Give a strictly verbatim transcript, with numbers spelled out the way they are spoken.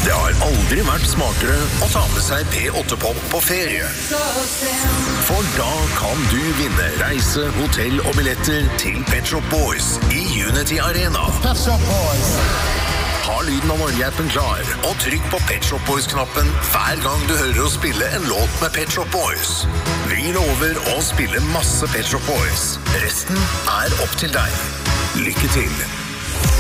Det har aldri vært smartere å ta med seg P åtte Pop på ferie. For da kan du vinne reise, hotell og billetter til Pet Shop Boys i Unity Arena. Pet Shop Boys. Ha lyden av Norge-appen klar, og trykk på Pet Shop Boys-knappen hver gang du hører å spille en låt med Pet Shop Boys. Vi lover å spille masse Pet Shop Boys. Resten er opp til deg. Lykke til!